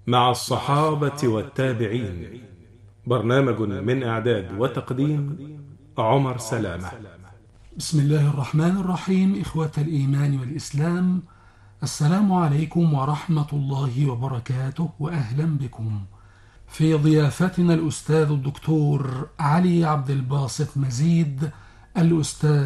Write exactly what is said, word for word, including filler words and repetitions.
مع الصحابة والتابعين. برنامج من إعداد وتقديم عمر سلامة. بسم الله الرحمن الرحيم. إخوة الإيمان والإسلام، السلام عليكم ورحمة الله وبركاته، وأهلا بكم في ضيافتنا الأستاذ الدكتور علي عبد الباسط مزيد، الأستاذ